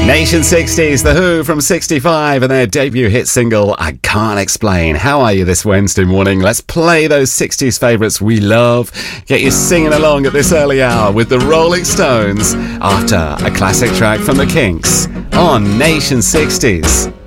Nation 60s, The Who from 65 and their debut hit single, I Can't Explain. How are you this Wednesday morning? Let's play those 60s favourites we love. Get you singing along at this early hour with the Rolling Stones after a classic track from the Kinks on Nation 60s.